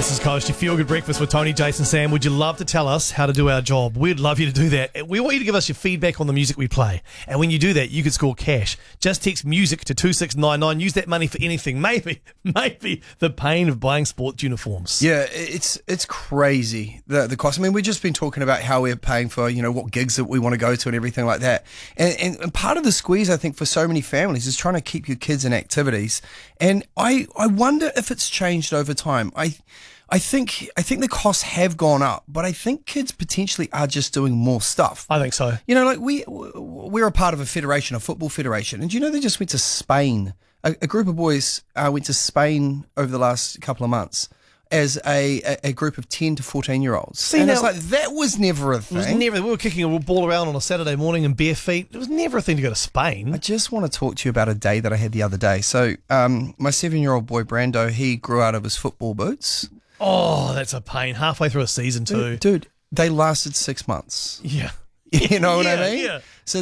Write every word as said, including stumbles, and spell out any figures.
This is Coast, your Feel Good Breakfast with Tony, Jason, Sam. Would you love to tell us how to do our job? We'd love you to do that. We want you to give us your feedback on the music we play. And when you do that, you could score cash. Just text music to two six nine nine. Use that money for anything. Maybe, maybe the pain of buying sports uniforms. Yeah, it's it's crazy, the the cost. I mean, we've just been talking about how we're paying for, you know, what gigs that we want to go to and everything like that. And, and, and part of the squeeze, I think, for so many families is trying to keep your kids in activities. And I, I wonder if it's changed over time. I I think I think the costs have gone up, but I think kids potentially are just doing more stuff. I think so. You know, like we we're a part of a federation, a football federation, and do you know they just went to Spain? A, a group of boys uh, went to Spain over the last couple of months as a, a, a group of ten to fourteen year olds. See, and now, it's like that was never a thing. It was never. We were kicking a ball around on a Saturday morning in bare feet. It was never a thing to go to Spain. I just want to talk to you about a day that I had the other day. So, um, my seven year old boy Brando, he grew out of his football boots. Oh, that's a pain. Halfway through a season too. Dude, they lasted six months. Yeah. You know what Yeah, I mean? yeah. So